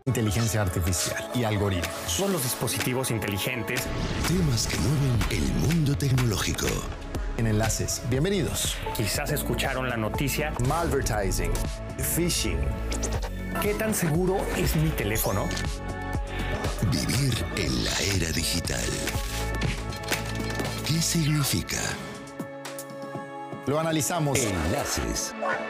inteligencia artificial y algoritmos. Son los dispositivos inteligentes. Temas que mueven el mundo tecnológico. En Enlaces, bienvenidos. Quizás escucharon la noticia. Malvertising, phishing. ¿Qué tan seguro es mi teléfono? Vivir en la era digital. ¿Qué significa? Lo analizamos. Enlaces.